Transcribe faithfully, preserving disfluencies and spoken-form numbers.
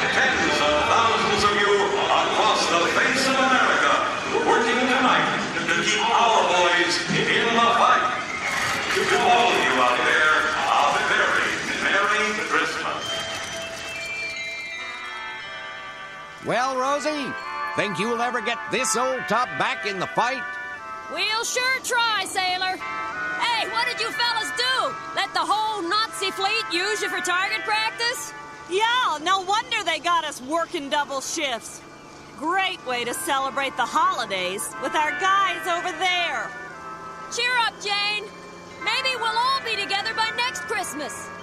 Tens of thousands of you across the face of America working tonight to keep our boys in the fight. To all of you out there, a very Merry Christmas. Well, Rosie, think you'll ever get this old top back in the fight? We'll sure try, sailor. Hey, what did you fellas do? Let the whole Nazi fleet use you for target practice? Yeah, no wonder they got us working double shifts. Great way to celebrate the holidays with our guys over there. Cheer up, Jane. Maybe we'll all be together by next Christmas.